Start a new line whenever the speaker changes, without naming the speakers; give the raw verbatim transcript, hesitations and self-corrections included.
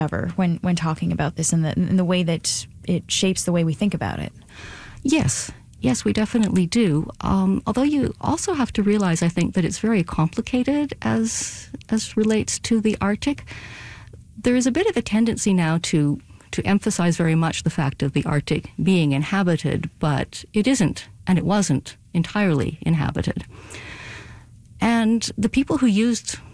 ever when, when talking about this and the, and the way that it shapes the way we think about it.
Yes. Yes, we definitely do. Um, although you also have to realize, I think, that it's very complicated as as relates to the Arctic. There is a bit of a tendency now to to emphasize very much the fact of the Arctic being inhabited, but it isn't, and it wasn't entirely inhabited. And the people who used